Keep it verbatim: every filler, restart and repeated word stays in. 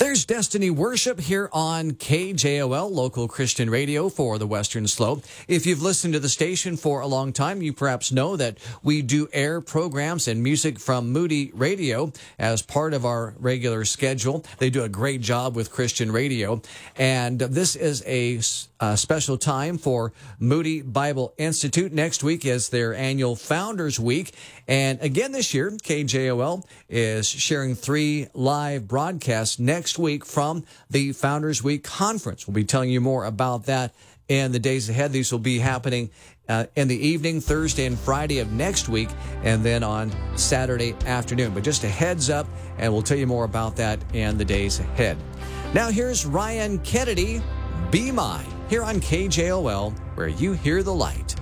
There's Destiny Worship here on K J O L, local Christian radio for the Western Slope. If you've listened to the station for a long time, you perhaps know that we do air programs and music from Moody Radio as part of our regular schedule. They do a great job with Christian radio. And this is a, a special time for Moody Bible Institute. Next week is their annual Founders Week. And again this year, K J O L is sharing three live broadcasts next week from the Founders Week Conference. We'll be telling you more about that in the days ahead. These will be happening uh, in the evening, Thursday and Friday of next week, and then on Saturday afternoon. But just a heads up, and we'll tell you more about that in the days ahead. Now here's Ryan Kennedy, Be Mine, here on K J O L, where you hear the light.